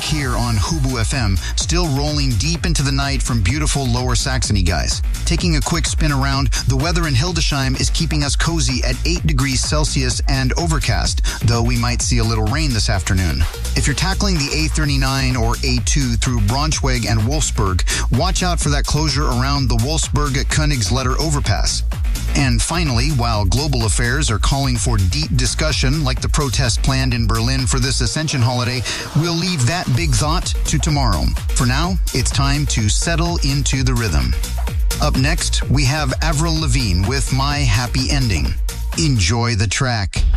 here on Hubu FM, still rolling deep into the night from beautiful Lower Saxony, guys. Taking a quick spin around, the weather in Hildesheim is keeping us cozy at 8 degrees Celsius and overcast, though we might see a little rain this afternoon. If you're tackling the A39 or A2 through Braunschweig and Wolfsburg, watch out for that closure around the Wolfsburg-Königsletter overpass. And finally, while global affairs are calling for deep discussion like the protest planned in Berlin for this Ascension holiday, we'll leave that big thought to tomorrow. For now, it's time to settle into the rhythm. Up next, we have Avril Lavigne with My Happy Ending. Enjoy the track.